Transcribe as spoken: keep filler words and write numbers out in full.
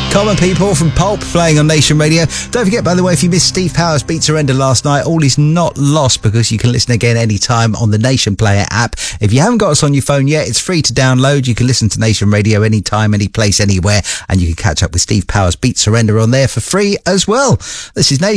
Common People from Pulp playing on Nation Radio. Don't forget, by the way, if you missed Steve Powers' Beat Surrender last night, all is not lost because you can listen again anytime on the Nation Player app. If you haven't got us on your phone yet, it's free to download. You can listen to Nation Radio anytime, any place, anywhere, and you can catch up with Steve Powers' Beat Surrender on there for free as well. This is Nation.